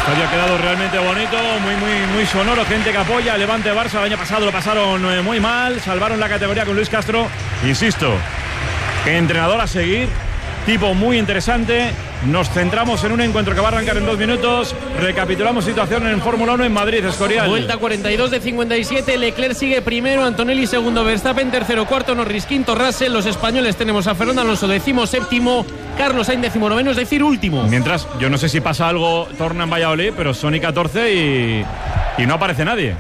estadio ha quedado realmente bonito, muy sonoro, gente que apoya. Levante Barça, el año pasado lo pasaron muy mal, salvaron la categoría con Luis Castro. Insisto, entrenador a seguir, tipo muy interesante. Nos centramos en un encuentro que va a arrancar en 2 minutos. Recapitulamos situación en Fórmula 1 en Madrid, Escorial. Vuelta 42 de 57. Leclerc sigue primero, Antonelli segundo, Verstappen tercero, cuarto Norris, quinto Russell. Los españoles tenemos a Fernando Alonso 17º, Carlos Sainz 19º, es decir, último. Mientras, yo no sé si pasa algo, torna en Valladolid, pero Sony 14 y no aparece nadie.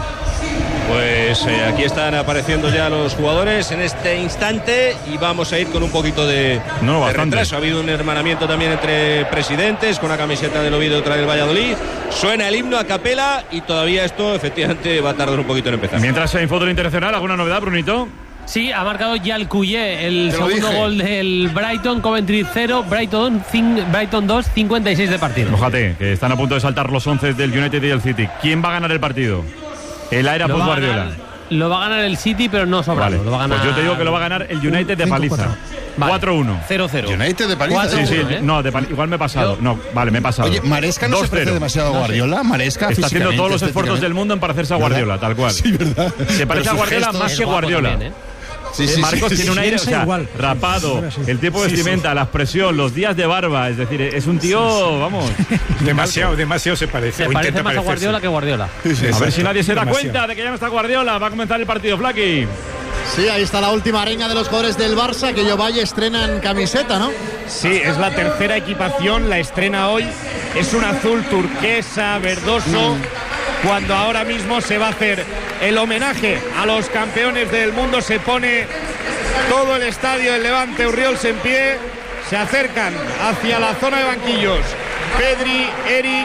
Pues aquí están apareciendo ya los jugadores en este instante y vamos a ir con un poquito de retraso. Ha habido un hermanamiento también entre presidentes, con una camiseta del Oviedo y otra del Valladolid. Suena el himno a capela y todavía esto efectivamente va a tardar un poquito en empezar. Mientras en fútbol internacional, ¿alguna novedad, Brunito? Sí, ha marcado ya el Cuyé, el segundo gol del Brighton, Coventry 0, Brighton 2, 56 de partido. Fíjate, que están a punto de saltar los 11 del United y del City. ¿Quién va a ganar el partido? El Aira por Guardiola. Lo va a ganar el City, pero no sobrado. Vale. Lo va a ganar... Pues yo te digo que lo va a ganar el United de paliza. 4-1. 0-0. United de paliza. 4-1, Sí, no, igual me he pasado. No, vale, me he pasado. Oye, Maresca no se parece demasiado a Guardiola. Maresca está haciendo todos los esfuerzos del mundo en parecerse a Guardiola, tal cual. Sí, ¿verdad? Se parece a Guardiola más que Guardiola. También, Sí, Marcos tiene un aire, o sea, igual. rapado, el tipo de vestimenta, la expresión, los días de barba, es decir, es un tío, vamos. Demasiado se parece. Se parece más a Guardiola que Guardiola. A ver si nadie se da cuenta de que ya no está Guardiola. Va a comenzar el partido, Flaky. Sí, ahí está la última arenga de los jugadores del Barça, que Valle estrenan camiseta, ¿no? Sí, es la tercera equipación, la estrena hoy. Es un azul turquesa, verdoso, cuando ahora mismo se va a hacer el homenaje a los campeones del mundo. Se pone todo el estadio del Levante Urriols en pie. Se acercan hacia la zona de banquillos Pedri, Eric,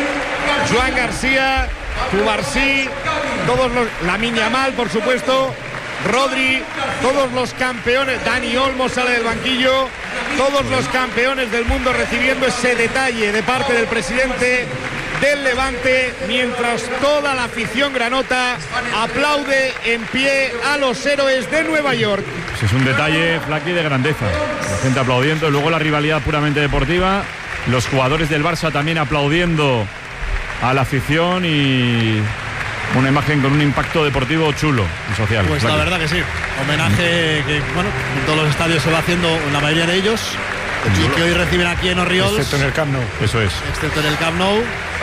Joan García, Cubarsí, todos los, Lamine Yamal, por supuesto, Rodri, todos los campeones. Dani Olmo sale del banquillo. Todos los campeones del mundo recibiendo ese detalle de parte del presidente del Levante, mientras toda la afición granota aplaude en pie a los héroes de Nueva York. Pues es un detalle, Flaky, de grandeza. La gente aplaudiendo, luego la rivalidad puramente deportiva, los jugadores del Barça también aplaudiendo a la afición y una imagen con un impacto deportivo chulo y social. Pues Flaky. la verdad que sí. Homenaje que, bueno, en todos los estadios se va haciendo, en la mayoría de ellos, y que hoy reciben aquí en Orriols. Excepto en el Camp Nou. Eso es. Excepto en el Camp Nou.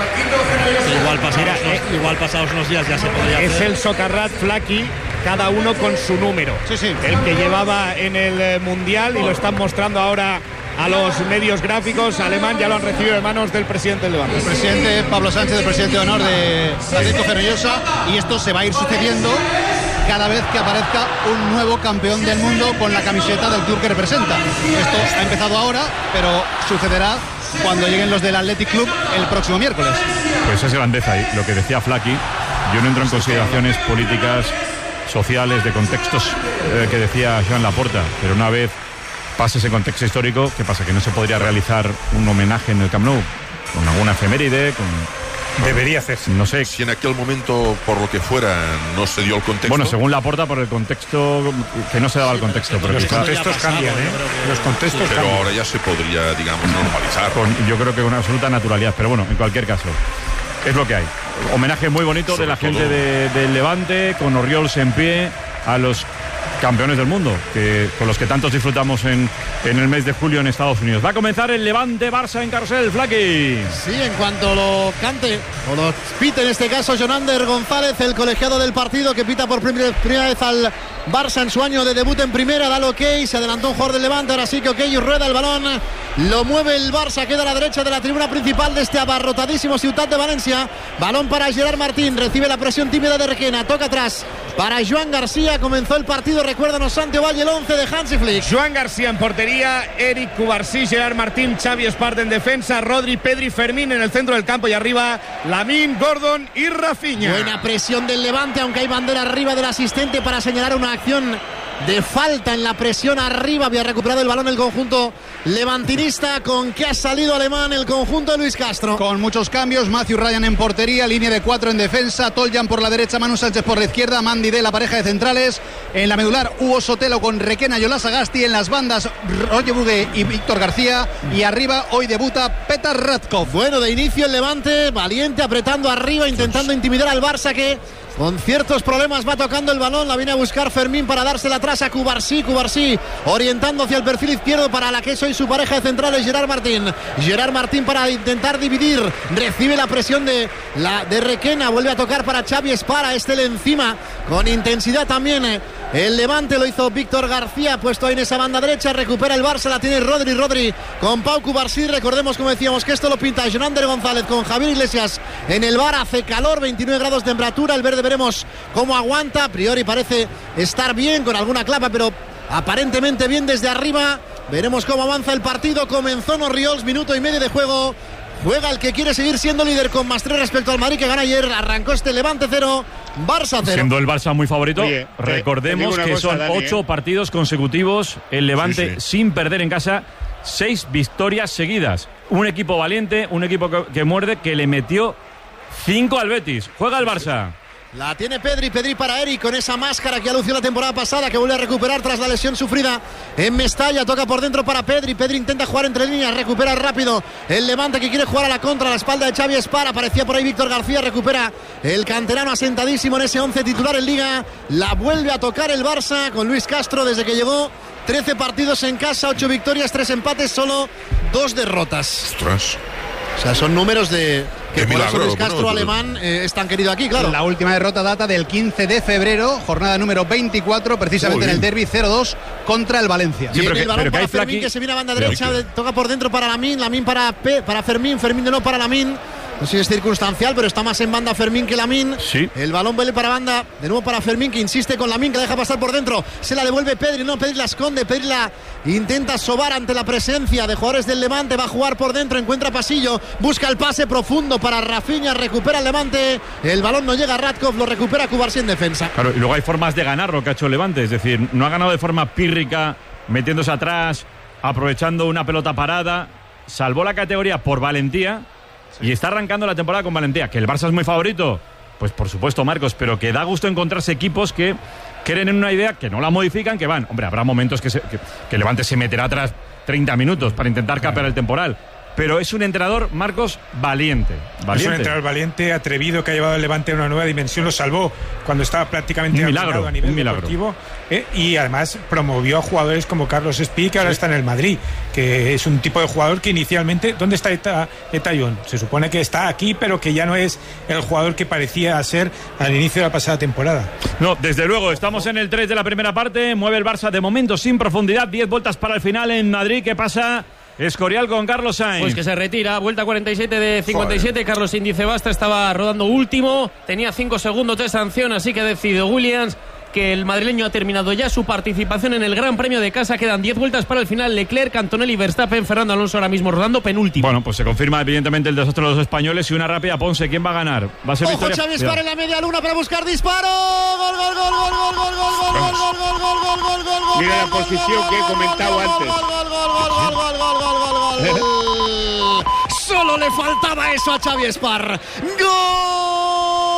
Igual pasados unos días ya se podría hacer. Es el Socarrat, Flaky, cada uno con su número. Sí. El que llevaba en el Mundial, y lo están mostrando ahora a los medios gráficos. Alemán ya lo han recibido en manos del presidente del Levante. El presidente Pablo Sánchez, el presidente de honor de Francisco Ferreñosa, y esto se va a ir sucediendo cada vez que aparezca un nuevo campeón del mundo con la camiseta del club que representa. Esto ha empezado ahora, pero sucederá cuando lleguen los del Athletic Club el próximo miércoles. Pues es grandeza. Y lo que decía Flaky, yo no entro en consideraciones políticas, sociales, de contextos que decía Joan Laporta, pero una vez pase ese contexto histórico, ¿qué pasa? Que no se podría realizar un homenaje en el Camp Nou con alguna efeméride, Debería hacerse. no sé. Si en aquel momento, por lo que fuera, no se dio el contexto. Bueno, según Laporta, por el contexto, que no se daba el contexto. Pero Los quizá, contextos cambian, Los contextos Pero cambian. ahora ya se podría, digamos, normalizar. yo creo que con absoluta naturalidad. Pero bueno, en cualquier caso, es lo que hay. Homenaje muy bonito Sobre de la todo gente del Levante, con Orriols en pie, a los campeones del mundo, con los que tantos disfrutamos en el mes de julio en Estados Unidos. Va a comenzar el Levante-Barça en Carrusel, Flaky. Sí, en cuanto lo cante, o lo pite en este caso Jonander González, el colegiado del partido, que pita por primera vez al Barça en su año de debut en primera, da el ok, se adelantó un jugador del Levante, ahora sí que ok, y rueda el balón, lo mueve el Barça, queda a la derecha de la tribuna principal de este abarrotadísimo Ciutat de Valencia. Balón para Gerard Martín, recibe la presión tímida de Requena, toca atrás para Joan García. Comenzó el partido, recuérdanos, Santi Ovalle, el 11 de Hansi Flick. Joan García en portería, Eric, Cubarsí, Gerard Martín, Xavi Espart en defensa, Rodri, Pedri, Fermín en el centro del campo, y arriba Lamine, Gordon y Rafinha. Buena presión del Levante, aunque hay bandera arriba del asistente para señalar una acción de falta en la presión arriba. Había recuperado el balón el conjunto levantinista. ¿Con qué ha salido Alemán el conjunto de Luis Castro? Con muchos cambios. Matthew Ryan en portería, línea de 4 en defensa, Toljan por la derecha, Manu Sánchez por la izquierda, Mandy de la pareja de centrales. En la medular, Hugo Sotelo con Requena, Yola Sagasti. En las bandas, Roger Bugue y Víctor García. Y arriba hoy debuta Petar Radkov. Bueno, de inicio el Levante, valiente, apretando arriba, intentando intimidar al Barça, que con ciertos problemas va tocando el balón. La viene a buscar Fermín para dársela atrás a Cubarsí orientando hacia el perfil izquierdo para la que es hoy su pareja de centrales, Gerard Martín para intentar dividir. Recibe la presión de Requena, vuelve a tocar para Xavi Espara. Le encima con intensidad también. El Levante lo hizo Víctor García, puesto ahí en esa banda derecha. Recupera el Barça, la tiene Rodri con Pau Cubarsí. Recordemos, como decíamos, que esto lo pinta Jonander González con Javier Iglesias en el bar. Hace calor, 29 grados de temperatura. El verde veremos cómo aguanta. A priori parece estar bien, con alguna clapa, pero aparentemente bien desde arriba. Veremos cómo avanza el partido. Comenzó Norriols, minuto y medio de juego. Juega el que quiere seguir siendo líder con +3 respecto al Madrid, que gana ayer. Arrancó Levante 0, Barça 0. Siendo el Barça muy favorito, oye, recordemos que son 8 partidos consecutivos el Levante sin perder en casa, 6 victorias seguidas. Un equipo valiente, un equipo que muerde, que le metió 5 al Betis. Juega el Barça. La tiene Pedri para Eric, con esa máscara que ha lucido la temporada pasada, que vuelve a recuperar tras la lesión sufrida en Mestalla. Toca por dentro para Pedri intenta jugar entre líneas, recupera rápido el Levante, que quiere jugar a la contra, a la espalda de Xavi Espara. Aparecía por ahí Víctor García, recupera el canterano asentadísimo en ese 11 titular en Liga. La vuelve a tocar el Barça con Luis Castro desde que llegó. 13 partidos en casa, 8 victorias, 3 empates, solo 2 derrotas. Ostras. O sea, son números de que qué por milagro, eso Luis Castro alemán es tan querido aquí, claro. La última derrota data del 15 de febrero, jornada número 24, precisamente en el derbi 0-2 contra el Valencia. Sí, el balón para Fermín, que se viene a banda derecha, toca por dentro para Lamín para Fermín de nuevo para Lamín. No sé si es circunstancial, pero está más en banda Fermín que Lamín. Sí. El balón vuelve para banda, de nuevo para Fermín, que insiste con Lamín, que la deja pasar por dentro. Se la devuelve Pedri, Pedri la esconde, Pedri la intenta sobar ante la presencia de jugadores del Levante. Va a jugar por dentro, encuentra pasillo, busca el pase profundo para Rafinha, recupera el Levante. El balón no llega a Radkov, lo recupera Cubarsí en defensa. Claro, y luego hay formas de ganar lo que ha hecho el Levante, es decir, no ha ganado de forma pírrica, metiéndose atrás, aprovechando una pelota parada. Salvó la categoría por valentía. Y está arrancando la temporada con valentía. ¿Que el Barça es muy favorito? Pues por supuesto, Marcos, pero que da gusto encontrarse equipos que creen en una idea, que no la modifican, que van. Hombre, habrá momentos que Levante se meterá atrás 30 minutos para intentar capear el temporal. Pero es un entrenador, Marcos, valiente. Es un entrenador valiente, atrevido, que ha llevado el Levante a una nueva dimensión. Lo salvó cuando estaba prácticamente a nivel deportivo. Y además promovió a jugadores como Carlos Espí, que ahora está en el Madrid, que es un tipo de jugador que inicialmente... ¿Dónde está Etayón? Se supone que está aquí, pero que ya no es el jugador que parecía ser al inicio de la pasada temporada. No, desde luego, estamos en el 3 de la primera parte. Mueve el Barça de momento sin profundidad. 10 vueltas para el final en Madrid. ¿Qué pasa? Escorial con Carlos Sainz. Pues que se retira, vuelta 47 de 57. Joder. Carlos Sainz dice basta, estaba rodando último, tenía 5 segundos de sanción, así que ha decidido Williams que el madrileño ha terminado ya su participación en el Gran Premio de casa. Quedan 10 vueltas para el final. Leclerc, Antonelli, Verstappen, Fernando Alonso ahora mismo rodando penúltimo. Bueno, pues se confirma evidentemente el desastre de los españoles y una rápida Ponce. ¿Quién va a ganar? Va a ser Ojo, Xavi Espara en la media luna para buscar disparo. Gol, gol, gol, gol, gol, gol, gol, gol, gol, gol, gol, gol, gol, gol, gol, gol. Mira la posición que he comentado antes. Gol, gol, gol, gol, gol, gol, gol, gol, gol. Solo le faltaba eso a Xavi Espar. ¡Gol!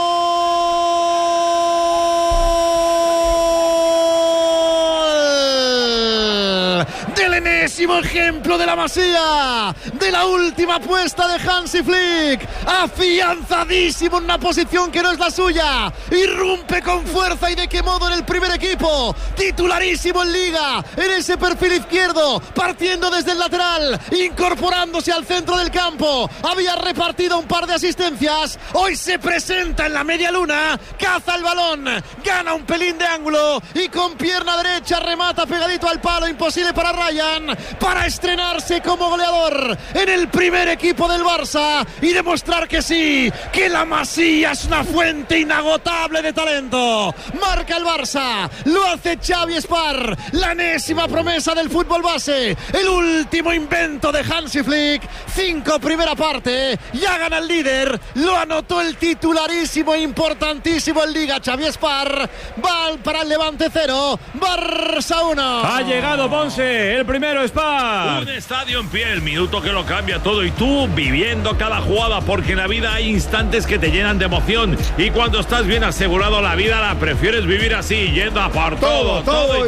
Del enésimo ejemplo de la Masía, de la última apuesta de Hansi Flick, afianzadísimo en una posición que no es la suya, irrumpe con fuerza y de qué modo en el primer equipo, titularísimo en Liga, en ese perfil izquierdo, partiendo desde el lateral, incorporándose al centro del campo, había repartido un par de asistencias, hoy se presenta en la media luna, caza el balón, gana un pelín de ángulo y con pierna derecha remata pegadito al palo, imposible para Ryan, para estrenarse como goleador en el primer equipo del Barça y demostrar que sí, que la Masía es una fuente inagotable de talento. Marca el Barça, lo hace Xavi Espar, la enésima promesa del fútbol base, el último invento de Hansi Flick. 5 primera parte, ya gana el líder, lo anotó el titularísimo importantísimo en Liga Xavi Espar. Va para el Levante 0, Barça 1. Ha llegado Ponce, el primero Espar. Un estadio en pie, el minuto que lo cambia todo, y tú viviendo cada jugada, porque en la vida hay instantes que te llenan de emoción, y cuando estás bien asegurado la vida la prefieres vivir así, yendo a por todo.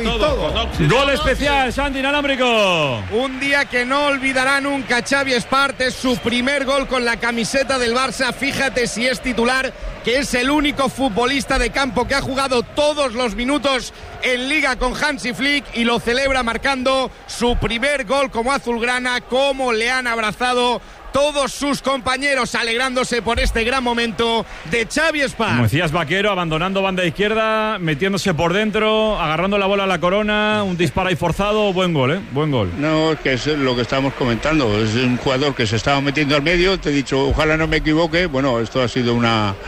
Gol especial, Santi inalámbrico. Un día que no olvidará nunca Xavi Espart, es su primer gol con la camiseta del Barça. Fíjate si es titular, que es el único futbolista de campo que ha jugado todos los minutos en Liga con Hansi Flick, y lo celebra marcando su primer gol como azulgrana. Cómo le han abrazado todos sus compañeros, alegrándose por este gran momento de Xavi Espar. Como decías, Vaquero, abandonando banda izquierda, metiéndose por dentro, agarrando la bola a la corona, un disparo ahí forzado, buen gol, buen gol. No, es que es lo que estábamos comentando, es un jugador que se estaba metiendo al medio, te he dicho, ojalá no me equivoque, bueno, esto ha sido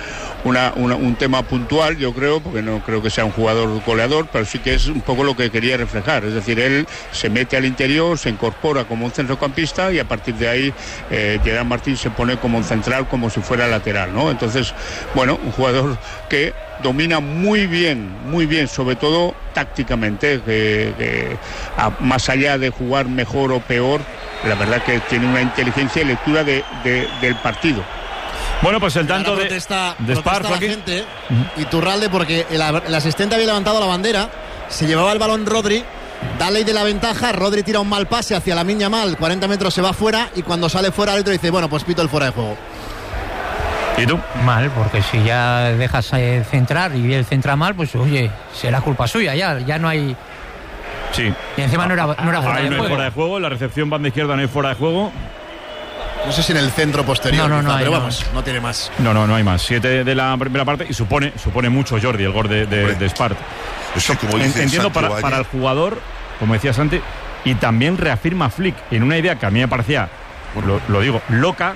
un tema puntual, yo creo, porque no creo que sea un jugador goleador, pero sí que es un poco lo que quería reflejar, es decir, él se mete al interior, se incorpora como un centrocampista, y a partir de ahí Gerard Martín se pone como un central, como si fuera lateral, ¿no? Entonces, bueno, un jugador que domina muy bien, sobre todo tácticamente, que más allá de jugar mejor o peor, la verdad que tiene una inteligencia y lectura del partido. Bueno, pues el tanto de Espar, la gente, Iturralde, porque el asistente había levantado la bandera, se llevaba el balón Rodri, da ley de la ventaja, Rodri tira un mal pase hacia Lamine Yamal, 40 metros se va fuera, y cuando sale fuera el árbitro dice, bueno, pues pito el fuera de juego. ¿Y tú? Mal, porque si ya dejas centrar y él centra mal, pues oye, será culpa suya, ya no hay... Sí. Y encima no era fuera de juego. Fuera de juego, en la recepción banda izquierda no hay fuera de juego. No sé si en el centro posterior, no, pero vamos, no tiene más. No hay más. 7 de la primera parte, y supone mucho, Jordi, el gol de Espart. Eso, como dice entiendo Santi, para el jugador, como decía Santi, y también reafirma Flick en una idea que a mí me parecía, lo digo, loca,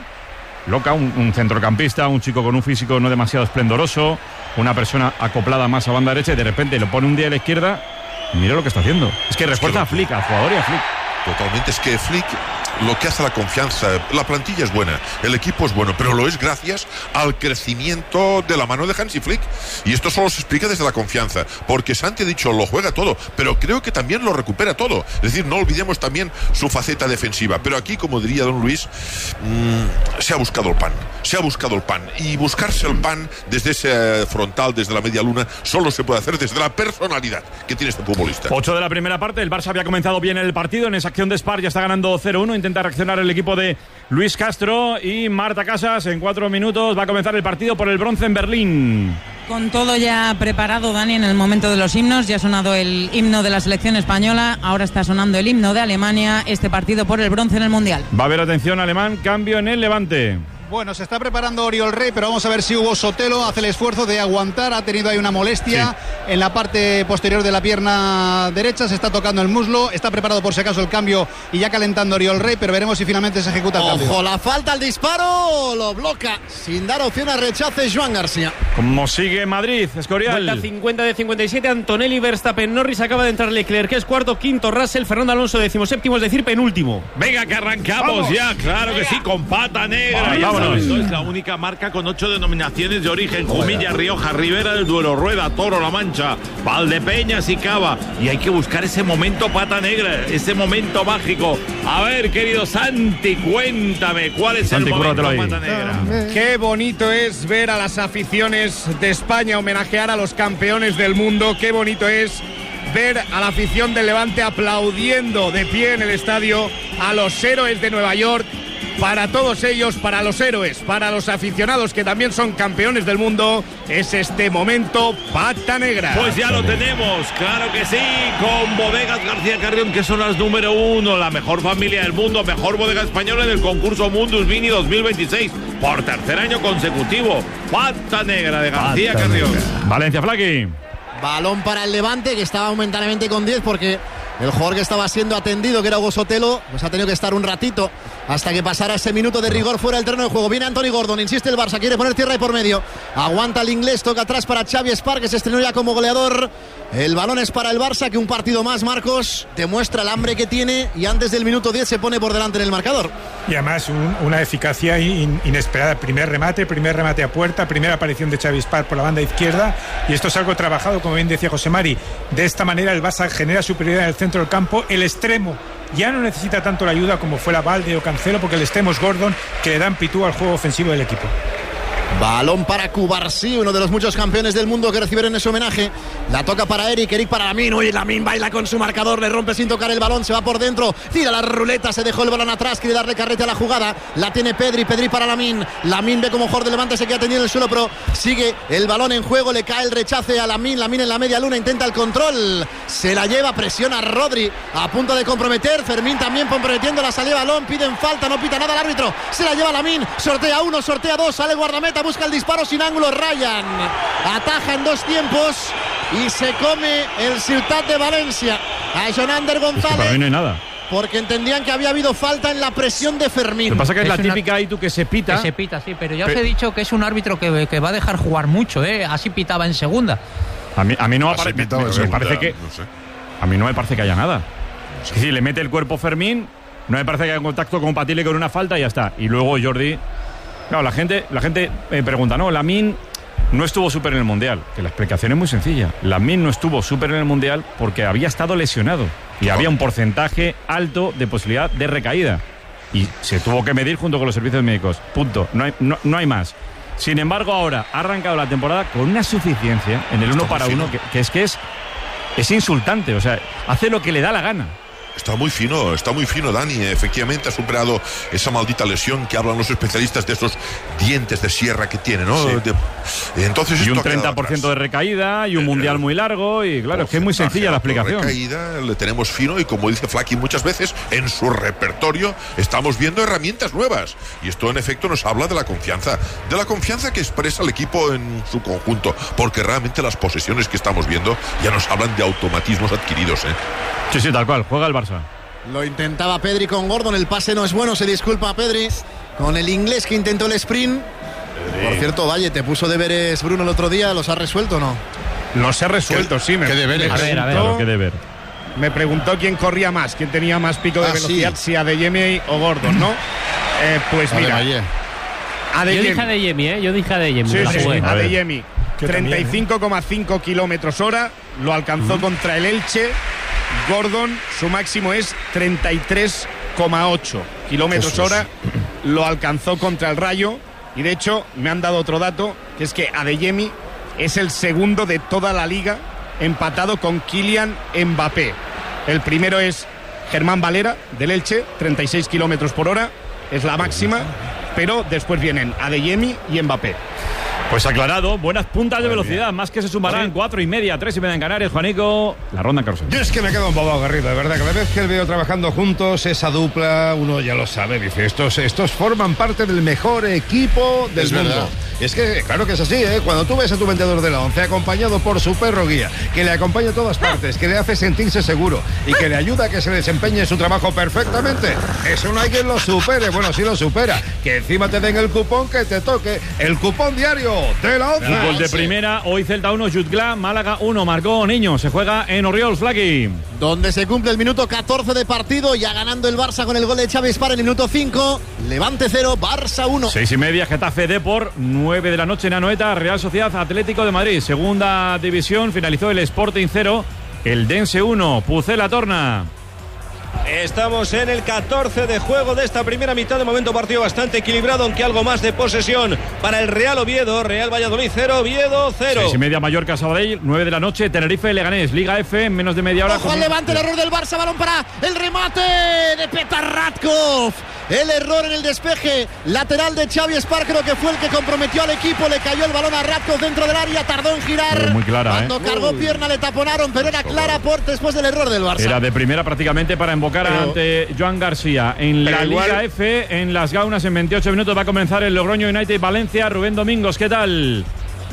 un centrocampista, un chico con un físico no demasiado esplendoroso, una persona acoplada más a banda derecha, y de repente lo pone un día a la izquierda, y mira lo que está haciendo. Es que refuerza a Flick, al jugador y a Flick. Totalmente, es que Flick, lo que hace la confianza, la plantilla es buena, el equipo es bueno, pero lo es gracias al crecimiento de la mano de Hansi Flick, y esto solo se explica desde la confianza, porque Santi ha dicho, lo juega todo, pero creo que también lo recupera todo, es decir, no olvidemos también su faceta defensiva, pero aquí, como diría don Luis, se ha buscado el pan, y buscarse el pan desde ese frontal, desde la media luna, solo se puede hacer desde la personalidad que tiene este futbolista. 8 de la primera parte, el Barça había comenzado bien el partido, en esa acción de Espar ya está ganando 0-1, intenta reaccionar el equipo de Luis Castro, y Marta Casas en 4 minutos va a comenzar el partido por el bronce en Berlín. Con todo ya preparado, Dani, en el momento de los himnos, ya ha sonado el himno de la selección española, ahora está sonando el himno de Alemania, este partido por el bronce en el Mundial. Va a haber atención alemán, cambio en el Levante. Bueno, se está preparando Oriol Rey, pero vamos a ver si Hugo Sotelo hace el esfuerzo de aguantar. Ha tenido ahí una molestia en la parte posterior de la pierna derecha, se está tocando el muslo, está preparado por si acaso el cambio y ya calentando Oriol Rey, pero veremos si finalmente se ejecuta el cambio. Ojo, la falta, el disparo, lo bloca sin dar opción a rechace Joan García. ¿Cómo sigue Madrid, Escorial? Vuelta 50 de 57, Antonelli, Verstappen, Norris, acaba de entrar Leclerc, que es cuarto, quinto Russell, Fernando Alonso 17º, es decir, penúltimo. Venga, que arrancamos ya, claro que sí, con pata negra. Vámonos. Es la única marca con 8 denominaciones de origen: Jumilla, Rioja, Ribera del Duero, Rueda, Toro, La Mancha, Valdepeñas y Cava. Y hay que buscar ese momento pata negra, ese momento mágico. A ver, querido Santi, cuéntame cuál es el momento pata negra. Qué bonito es ver a las aficiones de España homenajear a los campeones del mundo. Qué bonito es ver a la afición del Levante aplaudiendo de pie en el estadio a los héroes de Nueva York. Para todos ellos, para los héroes, para los aficionados que también son campeones del mundo, es este momento pata negra. Pues ya lo tenemos, claro que sí, con Bodegas García Carrión, que son las número 1, la mejor familia del mundo, mejor bodega española en el concurso Mundus Vini 2026, por tercer año consecutivo. Pata negra de García Carrión. Valencia, Flaqui. Balón para el Levante, que estaba momentáneamente con 10 porque El jugador que estaba siendo atendido, que era Hugo Sotelo, pues ha tenido que estar un ratito hasta que pasara ese minuto de rigor fuera del terreno de juego. Viene Anthony Gordon, insiste el Barça, quiere poner tierra y por medio. Aguanta el inglés, toca atrás para Xavi Espar, que se estrenó ya como goleador. El balón es para el Barça, que un partido más, Marcos, demuestra el hambre que tiene y antes del minuto 10 se pone por delante en el marcador. Y además una eficacia inesperada. Primer remate a puerta, primera aparición de Xavi Espar por la banda izquierda, y esto es algo trabajado, como bien decía José Mari. De esta manera el Barça genera superioridad en el centro del campo. El extremo ya no necesita tanto la ayuda como fuera Balde o Cancelo, porque el extremo es Gordon, que le da amplitud al juego ofensivo del equipo. Balón para Cubarsí, uno de los muchos campeones del mundo que recibieron ese homenaje. La toca para Eric para Lamine. Uy, Lamine baila con su marcador, le rompe sin tocar el balón, se va por dentro, tira la ruleta, se dejó el balón atrás, quiere darle carrete a la jugada. La tiene Pedri para Lamine. Lamine ve como Jorge Levante se queda tendido en el suelo, pero sigue el balón en juego, le cae el rechace a Lamine. Lamine en la media luna, intenta el control, se la lleva, presiona a Rodri, a punto de comprometer. Fermín también comprometiendo la salida de balón, piden falta, no pita nada el árbitro, se la lleva Lamine, sortea uno, sortea dos, sale guardameta, busca el disparo sin ángulo. Ryan ataja en dos tiempos y se come el Ciutat de Valencia a Jonander González. Para mí no hay nada, porque entendían que había habido falta en la presión de Fermín. Lo que pasa es que es la típica ahí tú que se pita. Que se pita, sí, pero ya os he dicho que es un árbitro que va a dejar jugar mucho, así pitaba en segunda. A mí no me parece que no sé. A mí no me parece que haya nada. Es decir, le mete el cuerpo Fermín, no me parece que haya un contacto compatible con una falta y ya está. Y luego Jordi. Claro, la gente pregunta, no, Lamine no estuvo súper en el Mundial. Que la explicación es muy sencilla. Lamine no estuvo súper en el Mundial porque había estado lesionado y había un porcentaje alto de posibilidad de recaída. Y se tuvo que medir junto con los servicios médicos. Punto. No hay más. Sin embargo, ahora ha arrancado la temporada con una suficiencia en el 1 para 1 que es insultante. O sea, hace lo que le da la gana. Está muy fino, Dani. Efectivamente ha superado esa maldita lesión que hablan los especialistas de esos dientes de sierra que tiene, ¿no? Sí. Entonces, y un 30% de recaída y un mundial muy largo y claro, es que es muy sencilla la explicación. Recaída, le tenemos fino y como dice Flaky muchas veces, en su repertorio estamos viendo herramientas nuevas y esto en efecto nos habla de la confianza que expresa el equipo en su conjunto, porque realmente las posesiones que estamos viendo ya nos hablan de automatismos adquiridos, Sí, tal cual, juega el Barça. Lo intentaba Pedri con Gordon, el pase no es bueno, se disculpa a Pedri con el inglés que intentó el sprint. Por cierto, Valle, te puso deberes Bruno el otro día, ¿los has resuelto o no? Los he resuelto, sí. ¿Qué deberes? A ver, ¿qué deber? Me preguntó quién corría más, quién tenía más pico de velocidad, sí. Si Adeyemi o Gordon, ¿no? Pues mira, Yo dije Adeyemi, Yo dije Adeyemi. Sí, Adeyemi, 35,5 kilómetros hora, lo alcanzó contra el Elche. Gordon, su máximo es 33,8 kilómetros hora, lo alcanzó contra el Rayo. Y de hecho, me han dado otro dato, que es que Adeyemi es el segundo de toda la liga, empatado con Kylian Mbappé. El primero es Germán Valera, del Elche, 36 kilómetros por hora, es la máxima, pero después vienen Adeyemi y Mbappé. Pues aclarado, buenas puntas de velocidad, más que se sumarán 4:30, 3:30 en Canarias. Juanico, la ronda en Carlos. Yo es que me quedo un poco Garrido, de verdad. Cada vez que veo trabajando juntos, esa dupla, uno ya lo sabe, dice, estos forman parte del mejor equipo del mundo. Verdad. Es que, claro que es así, Cuando tú ves a tu vendedor de la 11 acompañado por su perro guía, que le acompaña a todas partes, que le hace sentirse seguro y que le ayuda a que se desempeñe en su trabajo perfectamente, eso no hay quien lo supere. Bueno, sí lo supera. Que encima te den el cupón que te toque, el cupón diario de la 11. Fútbol de primera, hoy Celta 1, Jutgla, Málaga 1, marcó Niño, se juega en Orriols, Flaky. Donde se cumple el minuto 14 de partido, ya ganando el Barça con el gol de Xavi Espar en el minuto 5, Levante 0, Barça 1. 6:30, Getafe Depor, 9 de la noche en Anoeta, Real Sociedad Atlético de Madrid, segunda división, finalizó el Sporting 0, el Dense 1, Pucela Torna. Estamos en el 14 de juego de esta primera mitad. De momento partido bastante equilibrado, aunque algo más de posesión para el Real Oviedo. Real Valladolid 0, Oviedo 0. 6:30, Mallorca Sabadell, 9 de la noche, Tenerife Leganés, Liga F, en menos de media hora. Ojo al Levante, el error del Barça, balón para el remate de Petar Radkov. El error en el despeje lateral de Xavi Espar, creo que fue el que comprometió al equipo. Le cayó el balón a Radkov dentro del área, tardó en girar. Muy clara, Cuando cargó pierna le taponaron, pero era clara después del error del Barça. Era de primera prácticamente para invocar ante Joan García. En la Liga F, en Las Gaunas, en 28 minutos va a comenzar el Logroño United Valencia. Rubén Domingos, ¿qué tal?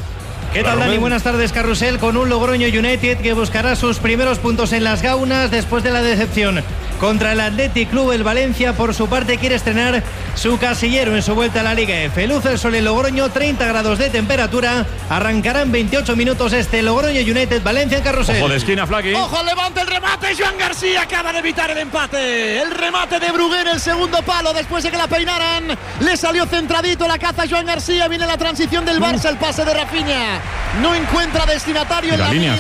¿Qué tal, Dani? Buenas tardes, Carrusel, con un Logroño United que buscará sus primeros puntos en las gaunas después de la decepción contra el Athletic Club. El Valencia, por su parte, quiere estrenar su casillero en su vuelta a la Liga F. Luce el sol en Logroño, 30 grados de temperatura. Arrancarán 28 minutos este Logroño United, Valencia en Carrusel. Ojo de esquina, Flaky. Ojo al Levante, el remate. Joan García acaba de evitar el empate. El remate de Brugué en el segundo palo después de que la peinaran. Le salió centradito la caza Joan García. Viene la transición del Barça, el pase de Rafinha. No encuentra destinatario en la líneas,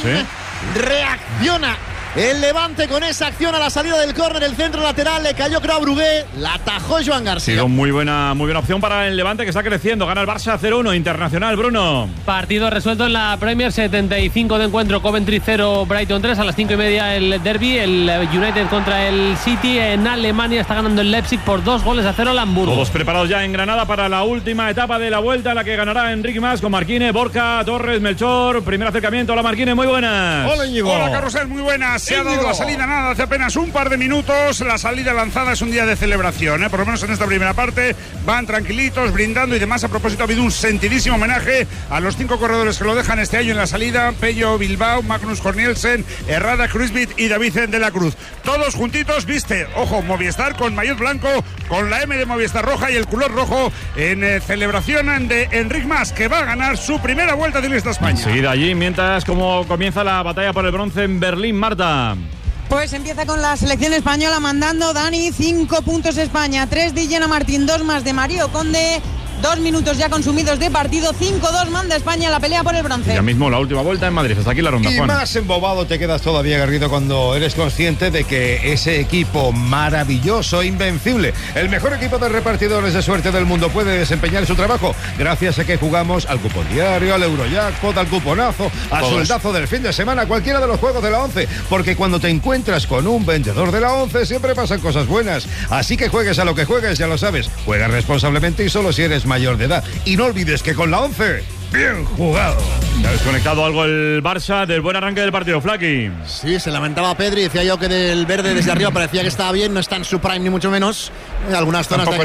reacciona el Levante con esa acción a la salida del córner, el centro lateral, le cayó creo a Brugué, la atajó Joan García. Ha sido muy buena opción para el Levante, que está creciendo. Gana el Barça 0-1, Internacional, Bruno. Partido resuelto en la Premier, 75 de encuentro, Coventry 0, Brighton 3, a las 5:30 el derby, el United contra el City. En Alemania está ganando el Leipzig por 2-0 al Hamburgo. Todos preparados ya en Granada para la última etapa de la vuelta, la que ganará Enrique Mas con Marquine, Borja, Torres, Melchor. Primer acercamiento. Hola, Marquine, muy buenas. Hola, Íñigo. Hola, Carrusel, muy buenas. Se ha dado la salida nada, hace apenas un par de minutos. La salida lanzada es un día de celebración, por lo menos en esta primera parte. Van tranquilitos, brindando y demás. A propósito, ha habido un sentidísimo homenaje a los 5 corredores que lo dejan este año en la salida: Pello Bilbao, Magnus Cornielsen, Herrada, Kruiswijk y David de la Cruz. Todos juntitos, viste, ojo, Movistar con maillot blanco, con la M de Movistar roja y el culor rojo, en celebración de Enric Mas, que va a ganar su primera vuelta de Lista España. Enseguida allí, mientras como comienza la batalla por el bronce en Berlín, Marta. Pues empieza con la selección española mandando Dani, 5 puntos España, 3 de Illena Martín, 2 más de Mario Conde. 2 minutos ya consumidos de partido, 5-2 manda España en la pelea por el bronce. Ya mismo la última vuelta en Madrid, hasta aquí la ronda, y Juan. Más embobado te quedas todavía, Garrido, cuando eres consciente de que ese equipo maravilloso, invencible, el mejor equipo de repartidores de suerte del mundo, puede desempeñar su trabajo gracias a que jugamos al cupón diario, al Eurojackpot, al cuponazo, al sueldazo del fin de semana, cualquiera de los juegos de la 11, porque cuando te encuentras con un vendedor de la 11 siempre pasan cosas buenas. Así que juegues a lo que juegues, ya lo sabes, juega responsablemente y solo si eres mayor de edad. Y no olvides que con la 11, bien jugado. ¿Te ha desconectado algo el Barça del buen arranque del partido, Flaky? Sí, se lamentaba Pedri, decía yo que del verde desde arriba parecía que estaba bien, no está en su prime ni mucho menos. En algunas zonas de que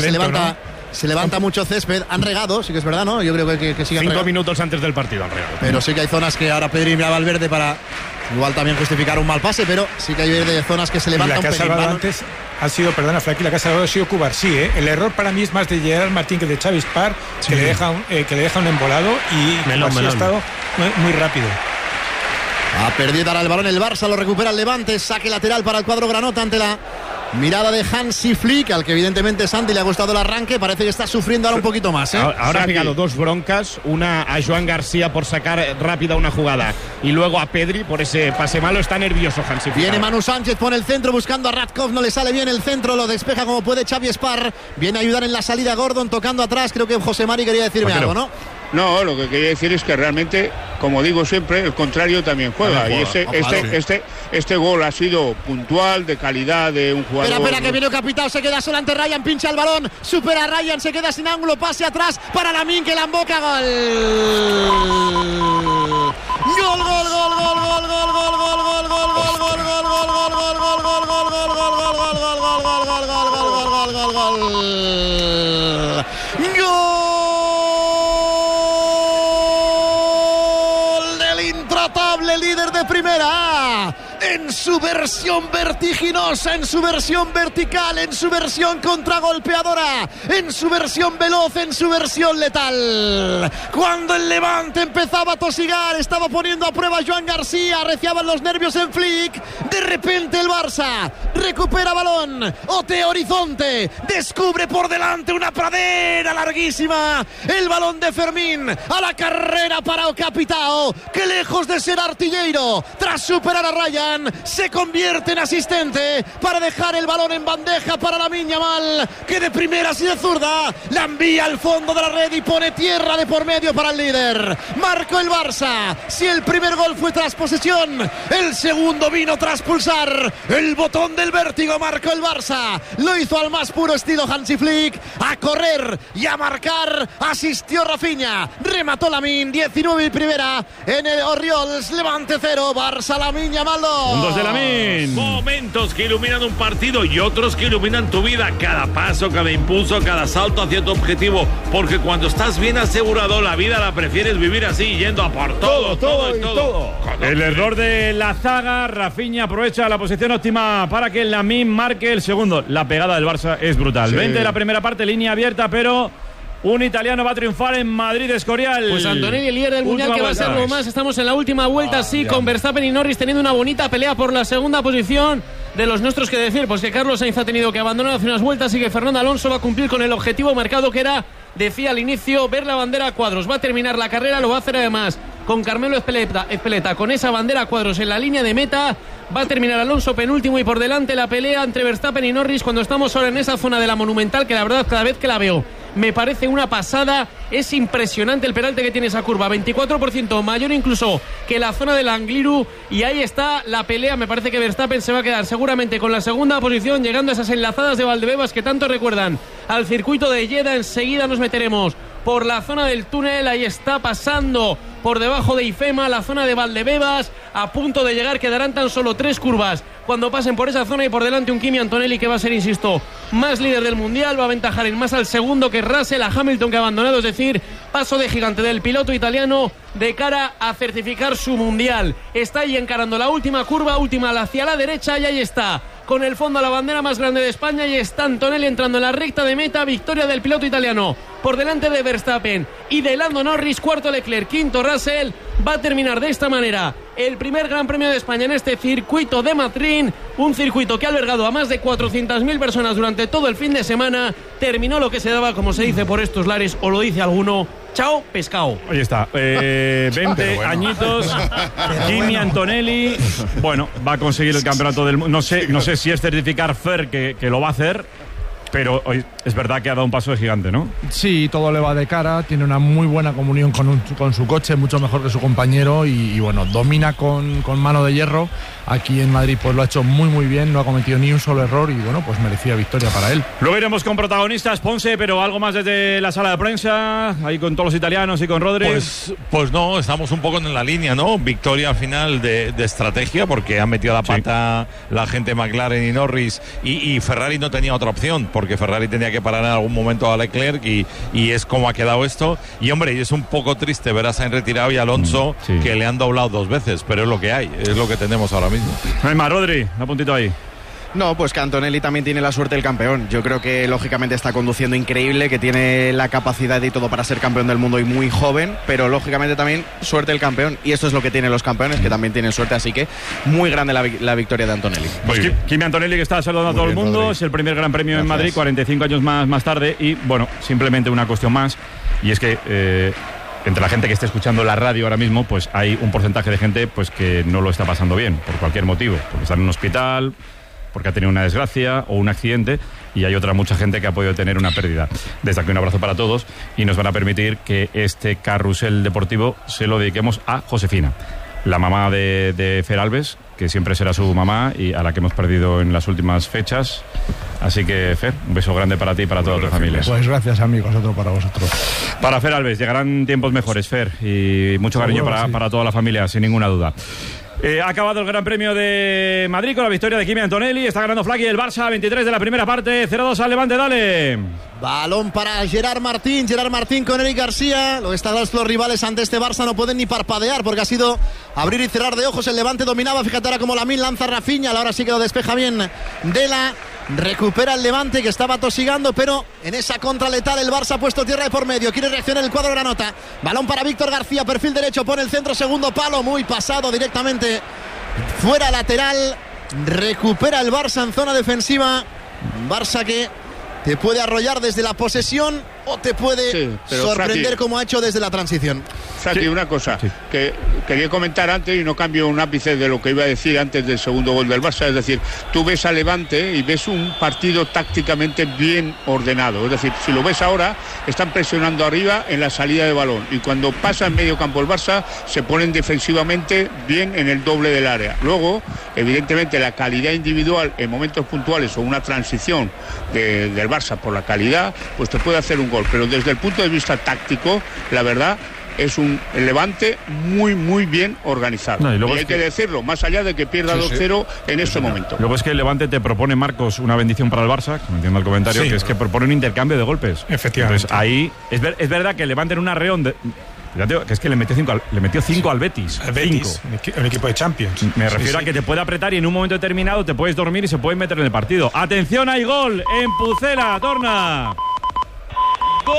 se levanta mucho césped, han regado, sí que es verdad, ¿no? Yo creo que siguen 5 minutos antes del partido han regado. Pero sí que hay zonas que ahora Pedri miraba al verde para igual también justificar un mal pase, pero sí que hay verde zonas que se levantan un pelín. Antes ha sido, perdona, Flaky, la que ha salvado ha sido Cubarsí, ¿eh? El error para mí es más de Gerard Martín que de Xavi Spar, que le deja un embolado, y Cubarsí ha estado muy rápido. Ha perdido ahora el balón el Barça, lo recupera el Levante, saque lateral para el cuadro granota ante la mirada de Hansi Flick, al que evidentemente Santi le ha gustado el arranque, parece que está sufriendo ahora un poquito más, ¿eh? Ahora ha pegado 2 broncas, una a Joan García por sacar rápida una jugada y luego a Pedri por ese pase malo. Está nervioso Hansi Flick. Viene Manu Sánchez, pone el centro buscando a Radkov, no le sale bien el centro, lo despeja como puede Xavi Spar, viene a ayudar en la salida Gordon tocando atrás, creo que José Mari quería decirme algo, ¿no? No, lo que quería decir es que realmente, como digo siempre, el contrario también juega. Y este gol ha sido puntual, de calidad, de un jugador. Espera, que viene Capitao, se queda solo ante Ryan, pincha el balón, supera a Ryan, se queda sin ángulo, pase atrás para Lamine, que la emboca, gol. Líder de primera, en su versión vertiginosa, en su versión vertical, en su versión contragolpeadora, en su versión veloz, en su versión letal. Cuando el Levante empezaba a tosigar, estaba poniendo a prueba a Joan García, arreciaban los nervios en Flick, de repente el Barça recupera balón, otea horizonte, descubre por delante una pradera larguísima, el balón de Fermín, a la carrera para Capitao, que lejos de ser artillero, tras superar a Ryan, se convierte en asistente para dejar el balón en bandeja para Lamine Yamal, que de primeras y de zurda la envía al fondo de la red y pone tierra de por medio para el líder. Marcó el Barça. Si el primer gol fue tras posesión, el segundo vino tras pulsar el botón del vértigo. Marcó el Barça, lo hizo al más puro estilo Hansi Flick, a correr y a marcar. Asistió Rafinha, remató Lamine, 19 y primera en el Oriols. Levante 0, Barça Lamine Yamal 2. Un 2 de Lamine. Momentos que iluminan un partido y otros que iluminan tu vida. Cada paso, cada impulso, cada salto hacia tu objetivo. Porque cuando estás bien asegurado, la vida la prefieres vivir así, yendo a por todo. El error de la zaga. Rafinha aprovecha la posición óptima para que Lamine marque el segundo. La pegada del Barça es brutal. 20 de la primera parte, línea abierta, pero un italiano va a triunfar en Madrid, Escorial. Pues Antonelli, el líder del Mundial, que va a ser lo más. Estamos en la última vuelta, con Verstappen y Norris teniendo una bonita pelea por la segunda posición. De los nuestros, que decir, pues que Carlos Sainz ha tenido que abandonar hace unas vueltas y que Fernando Alonso va a cumplir con el objetivo marcado, que era, decía al inicio, ver la bandera a cuadros. Va a terminar la carrera, lo va a hacer además con Carmelo Ezpeleta, con esa bandera a cuadros en la línea de meta. Va a terminar Alonso penúltimo y por delante la pelea entre Verstappen y Norris cuando estamos ahora en esa zona de la Monumental, que la verdad cada vez que la veo me parece una pasada. Es impresionante el peralte que tiene esa curva, 24% mayor incluso que la zona del Angliru, y ahí está la pelea. Me parece que Verstappen se va a quedar seguramente con la segunda posición, llegando a esas enlazadas de Valdebebas que tanto recuerdan al circuito de Jeddah. Enseguida nos meteremos por la zona del túnel, ahí está pasando por debajo de Ifema, la zona de Valdebebas, a punto de llegar. Quedarán tan solo 3 curvas cuando pasen por esa zona, y por delante un Kimi Antonelli que va a ser, insisto, más líder del Mundial. Va a aventajar en más al segundo que Russell, a Hamilton, que ha abandonado. Es decir, paso de gigante del piloto italiano de cara a certificar su Mundial. Está ahí encarando la última curva, última hacia la derecha, y ahí está, con el fondo a la bandera más grande de España, y está Antonelli entrando en la recta de meta. Victoria del piloto italiano por delante de Verstappen y de Lando Norris. Cuarto Leclerc, quinto Russell. Va a terminar de esta manera el primer Gran Premio de España en este circuito de Madrid, un circuito que ha albergado a más de 400.000 personas durante todo el fin de semana. Terminó lo que se daba, como se dice por estos lares, o lo dice alguno, chao pescado. Ahí está, 20 añitos, Kimi Antonelli, bueno, va a conseguir el campeonato del mundo. No sé si es certificar Fer que lo va a hacer, pero hoy es verdad que ha dado un paso de gigante, ¿no? Sí, todo le va de cara, tiene una muy buena comunión con su coche, mucho mejor que su compañero, y bueno, domina con mano de hierro. Aquí en Madrid pues lo ha hecho muy bien, no ha cometido ni un solo error, y bueno, pues merecía victoria para él. Luego iremos con protagonistas, Ponce, pero algo más desde la sala de prensa, ahí con todos los italianos y con Rodri. Pues no, estamos un poco en la línea, ¿no? Victoria al final de estrategia, porque han metido la pata la gente McLaren y Norris, y Ferrari no tenía otra opción, porque Ferrari tenía que parar en algún momento a Leclerc, y es como ha quedado esto. Y hombre, y es un poco triste ver a Sainz retirado y a Alonso, que le han doblado 2 veces, pero es lo que hay, es lo que tenemos ahora mismo. No hay más, Rodri, un puntito ahí. No, pues que Antonelli también tiene la suerte del campeón. Yo creo que lógicamente está conduciendo increíble, que tiene la capacidad y todo para ser campeón del mundo y muy joven, pero lógicamente también suerte del campeón, y esto es lo que tienen los campeones, que también tienen suerte, así que muy grande la victoria de Antonelli. Pues Kimi Antonelli, que está saludando a todo el mundo, Rodri. Es el primer Gran Premio en Madrid, 45 años más tarde, y bueno, simplemente una cuestión más, y es que entre la gente que esté escuchando la radio ahora mismo, pues hay un porcentaje de gente pues que no lo está pasando bien, por cualquier motivo, porque está en un hospital, porque ha tenido una desgracia o un accidente, y hay otra mucha gente que ha podido tener una pérdida. Desde aquí un abrazo para todos, y nos van a permitir que este carrusel deportivo se lo dediquemos a Josefina, la mamá de Fer Alves, que siempre será su mamá y a la que hemos perdido en las últimas fechas. Así que, Fer, un beso grande para ti y para toda tu familia. Pues gracias, amigos, otro para vosotros. Para Fer Alves, llegarán tiempos mejores, Fer, y mucho cariño para toda la familia, sin ninguna duda. Ha acabado el Gran Premio de Madrid con la victoria de Kimi Antonelli. Está ganando Flaky el Barça, 23 de la primera parte, 0-2 al Levante, dale. Balón para Gerard Martín con Eric García. Los rivales ante este Barça no pueden ni parpadear, porque ha sido abrir y cerrar de ojos. El Levante dominaba, fíjate ahora como Lamine lanza Rafinha, ahora sí que lo despeja bien Dela. Recupera el Levante, que estaba tosigando, pero en esa contra letal el Barça ha puesto tierra de por medio. Quiere reaccionar el cuadro granota. Balón para Víctor García, perfil derecho, pone el centro, segundo palo, muy pasado directamente fuera lateral. Recupera el Barça en zona defensiva. Barça que te puede arrollar desde la posesión o te puede sorprender, Frati, como ha hecho desde la transición. Frati, una cosa que quería comentar antes, y no cambio un ápice de lo que iba a decir antes del segundo gol del Barça. Es decir, tú ves a Levante y ves un partido tácticamente bien ordenado. Es decir, si lo ves ahora, están presionando arriba en la salida de balón, y cuando pasa en medio campo el Barça, se ponen defensivamente bien en el doble del área. Luego, evidentemente, la calidad individual en momentos puntuales, o una transición del Barça por la calidad, pues te puede hacer un gol. gol. Pero desde el punto de vista táctico, la verdad, es un Levante muy bien organizado. No, y hay que decirlo, más allá de que pierda 2-0 en este momento. Luego es que el Levante te propone, Marcos, una bendición para el Barça, que no entiendo el comentario, que es que propone un intercambio de golpes. Efectivamente. Entonces ahí es verdad que el Levante en una reón que es que le metió 5 al Betis. Al Betis, un equipo de Champions. Me refiero a que te puede apretar y en un momento determinado te puedes dormir y se pueden meter en el partido. ¡Atención, hay gol! En Pucela, torna. Gol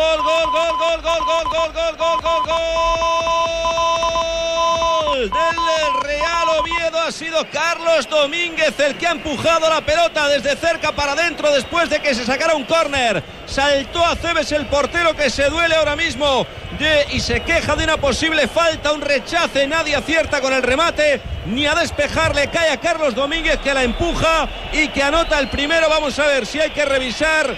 del Real Oviedo. Ha sido Carlos Domínguez el que ha empujado la pelota desde cerca para adentro después de que se sacara un córner. Saltó Aceves, el portero, que se duele ahora mismo y se queja de una posible falta, un rechace. Nadie acierta con el remate ni a despejarle. Cae a Carlos Domínguez, que la empuja y que anota el primero. Vamos a ver si hay que revisar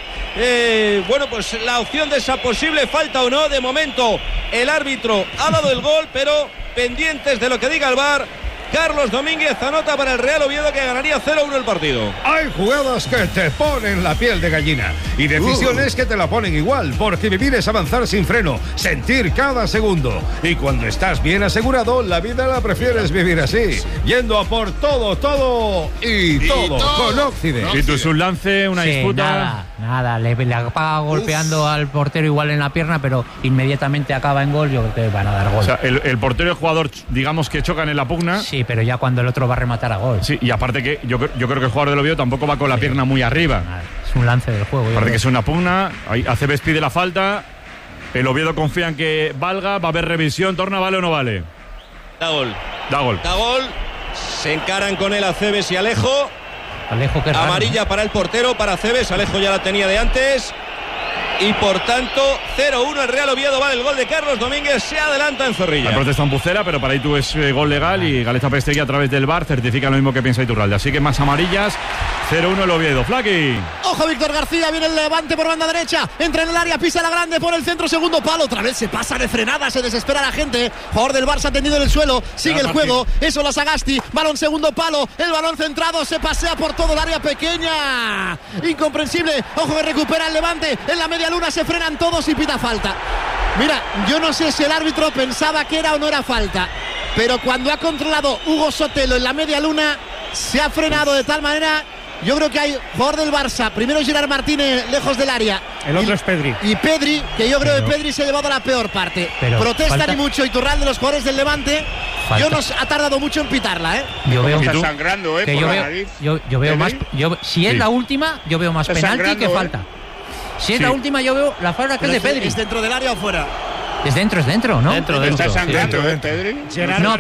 pues la opción de esa posible falta o no. De momento el árbitro ha dado el gol, pero pendientes de lo que diga el VAR. Carlos Domínguez anota para el Real Oviedo, que ganaría 0-1 el partido. Hay jugadas que te ponen la piel de gallina y decisiones que te la ponen igual, porque vivir es avanzar sin freno, sentir cada segundo. Y cuando estás bien asegurado, la vida la prefieres vivir así, yendo a por todo y todo con Occident. Y tú es un lance, una disputa. Nada, le acaba golpeando al portero igual en la pierna, pero inmediatamente acaba en gol. Yo creo que van a dar gol. O sea, el portero y el jugador, digamos que chocan en la pugna. Sí, pero ya cuando el otro va a rematar a gol. Sí, y aparte que yo creo que el jugador del Oviedo tampoco va con la pierna muy arriba. Es un lance del juego. Aparte que es una pugna, Aceves pide la falta, el Oviedo confía en que valga, va a haber revisión, torna, ¿vale o no vale? Da gol. Da gol. Se encaran con él Aceves y Alejo. Que amarilla para el portero, para Aceves. Alejo ya la tenía de antes. Y por tanto, 0-1 el Real Oviedo. Vale el gol de Carlos Domínguez. Se adelanta en Zorrilla. La protesta en Pucela, pero para Itu es gol legal. Y Galeza Pestegui, a través del VAR, certifica lo mismo que piensa Iturralde. Así que más amarillas. 0-1 el Oviedo. Flaqui. Ojo, Víctor García. Viene el Levante por banda derecha. Entra en el área, pisa la grande por el centro, segundo palo. Otra vez se pasa de frenada. Se desespera la gente. Jugador del Barça tendido en el suelo. Sigue el juego. Eso la Sagasti. Balón segundo palo. El balón centrado. Se pasea por todo el área pequeña. Incomprensible. Ojo que recupera el Levante. En la media luna se frenan todos y pita falta. Mira, yo no sé si el árbitro pensaba que era o no era falta, pero cuando ha controlado Hugo Sotelo en la media luna, se ha frenado de tal manera. Yo creo que hay jugador del Barça, primero Gerard Martínez lejos del área, el otro es Pedri, y Pedri, que yo creo que Pedri se ha llevado a la peor parte. Protestan y mucho Iturralde de los jugadores del Levante. Yo nos ha tardado mucho en pitarla, Yo veo está sangrando, por yo la veo, nariz. Yo veo más. Si es la última, yo veo más penalti que falta. Si es la última, yo veo la falta que es de Pedri. ¿Es dentro del área o fuera? Es dentro, ¿no? Dentro. ¿Está sangrando, Pedri? No,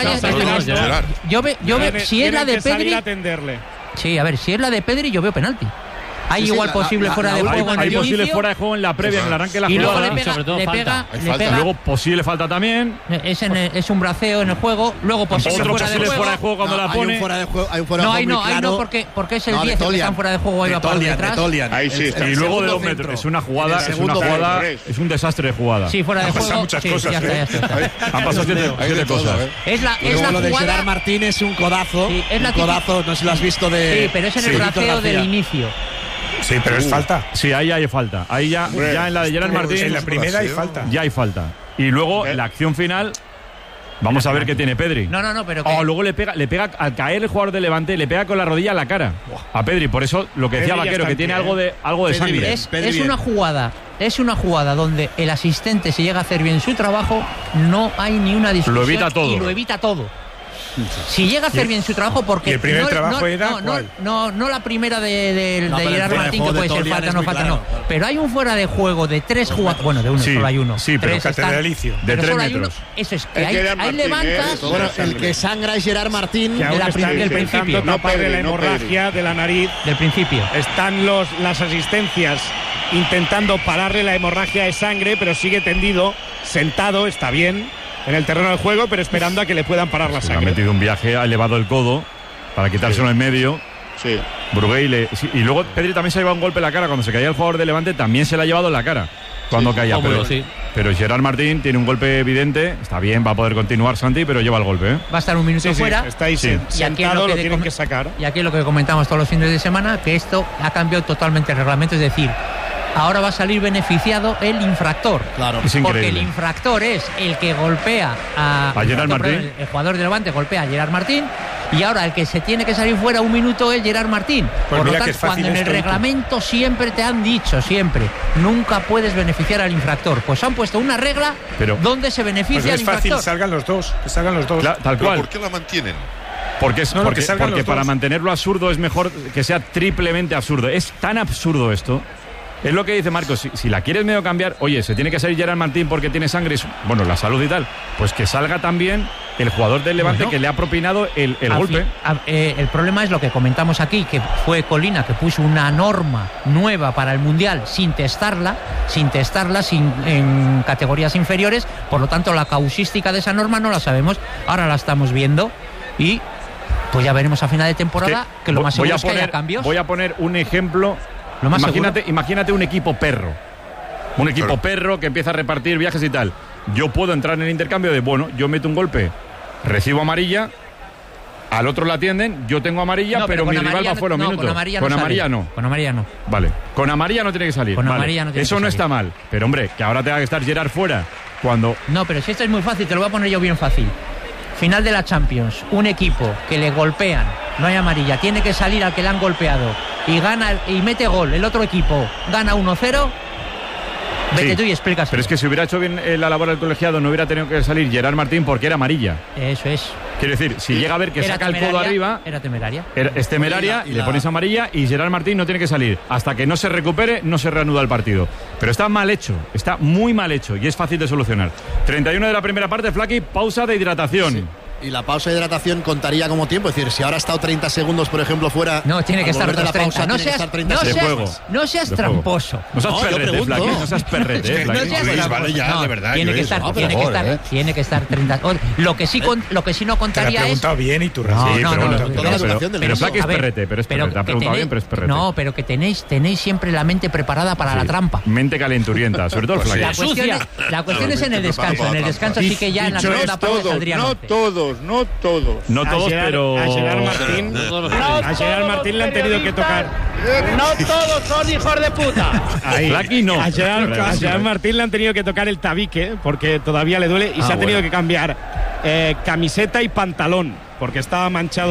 está yo veo, si es la de Pedri. Sí, a ver, si es la de Pedri, yo veo penalti. Hay igual posible fuera de juego en el inicio. Hay posible fuera de juego en la previa, en el arranque de la jugada. Y luego le pega. Luego posible falta también. Es un braceo en el juego. Luego posible fuera de juego cuando la pone. No, porque es el 10 que están fuera de juego. Ahí va por detrás. Ahí sí está. Y luego de 2 metros. Es una jugada, es un desastre de jugada. Sí, fuera de juego. Han pasado muchas cosas. Ya está. Han pasado 7 cosas. Es la jugada de Gerard Martínez, un codazo. Un codazo, no sé si lo has visto de. Sí, pero es en el braceo del inicio. Sí, pero es falta. Sí, ahí hay falta. Ahí ya en la de Gerard Martín. En la primera hay falta. Ya hay falta. Y luego la acción final. Vamos a ver qué tiene Pedri. No, pero. Luego le pega al caer el jugador de Levante, le pega con la rodilla a la cara a Pedri. Por eso lo que decía Vaquero, que tiene algo de sangre. Es una jugada donde el asistente, se llega a hacer bien su trabajo, no hay ni una discusión. Lo evita todo. Y lo evita todo. Si llega a hacer bien su trabajo, porque. ¿Y el primer trabajo era no la primera de Gerard Martín, que puede ser falta, no falta, no. Pero hay un fuera de juego de 3 jugadores. Bueno, de uno, solo hay uno. Sí, pero catedralicio. De 3 metros. Eso es que ahí levantas. Bueno, el que sangra es Gerard Martín del principio. No pague la hemorragia de la nariz. Del principio. Están las asistencias intentando pararle la hemorragia de sangre, pero sigue tendido, sentado, está bien en el terreno del juego, pero esperando a que le puedan parar la sangre. Ha metido un viaje, ha elevado el codo para quitárselo en medio. Sí. Brugué y luego Pedri también se ha llevado un golpe en la cara. Cuando se caía el jugador de Levante, también se le ha llevado en la cara cuando caía. Pero Gerard Martín tiene un golpe evidente. Está bien, va a poder continuar Santi, pero lleva el golpe. Va a estar un minuto fuera. Está ahí sentado, lo tienen que sacar. Y aquí es lo que comentamos todos los fines de semana, que esto ha cambiado totalmente el reglamento. Es decir, ahora va a salir beneficiado el infractor. Claro, es increíble. Porque el infractor es el que golpea a Gerard Martín. El jugador de Levante golpea a Gerard Martín, y ahora el que se tiene que salir fuera un minuto es Gerard Martín. Pues por lo mira tanto, que es fácil cuando en el reglamento siempre te han dicho, nunca puedes beneficiar al infractor. Pues han puesto una regla donde se beneficia pues al infractor. Es fácil, salgan los dos. Tal cual. ¿Por qué la mantienen? Porque para dos. mantenerlo absurdo es mejor que sea triplemente absurdo. Es tan absurdo esto. Es lo que dice Marcos. Si la quieres medio cambiar, oye, se tiene que salir Gerard Martín porque tiene sangre, bueno, la salud y tal. Pues que salga también el jugador del Levante que le ha propinado el golpe. El problema es lo que comentamos aquí, que fue Colina que puso una norma nueva para el Mundial sin testarla en categorías inferiores. Por lo tanto, la causística de esa norma no la sabemos. Ahora la estamos viendo y pues ya veremos a final de temporada que lo más seguro es que haya cambios. Voy a poner un ejemplo. Imagínate un equipo perro. Un equipo perro que empieza a repartir viajes y tal. Yo puedo entrar en el intercambio de, yo meto un golpe, recibo amarilla, al otro la atienden, yo tengo amarilla, pero mi rival va fuera un minuto. Con amarilla no. Con amarilla no. Vale. Con amarilla no tiene que salir. Con amarilla no tiene Eso que no salir. está mal. Pero hombre, que ahora tenga que estar Gerard fuera cuando... No, pero si esto es muy fácil, te lo voy a poner yo bien fácil. Final de la Champions, un equipo que le golpean, no hay amarilla, tiene que salir al que le han golpeado y gana y mete gol, el otro equipo gana 1-0, vete tú y explicas. Pero es que si hubiera hecho bien la labor del colegiado no hubiera tenido que salir Gerard Martín porque era amarilla. Eso es. Quiero decir, si llega a ver que saca el codo arriba... Era temeraria. Es temeraria, y le pones amarilla y Gerard Martín no tiene que salir. Hasta que no se recupere, no se reanuda el partido. Pero está mal hecho, está muy mal hecho y es fácil de solucionar. 31 de la primera parte, Flaky, pausa de hidratación. Sí. Y la pausa de hidratación contaría como tiempo. Es decir, si ahora ha estado 30 segundos, por ejemplo, fuera... No, tiene que estar de la pausa, no seas tramposo. No seas perrete, Flaky, no seas perrete. Luis, vale ya, de verdad. Tiene que estar 30... Lo que sí no contaría es... Te ha preguntado bien y tú pero Flaky es perrete, pero es perrete. Te ha preguntado bien, pero es perrete. No, pero que tenéis siempre la mente preparada para la trampa. Mente calenturienta, sobre todo el Flaky. La cuestión es en el descanso. En el descanso sí que ya en la segunda parte saldrían 11. No todos, pero... A Gerard Martín le han tenido que tocar. No todos son hijos de puta. Flaky no. A Gerard Martín le han tenido que tocar el tabique porque todavía le duele y se ha tenido que cambiar camiseta y pantalón porque estaba manchado.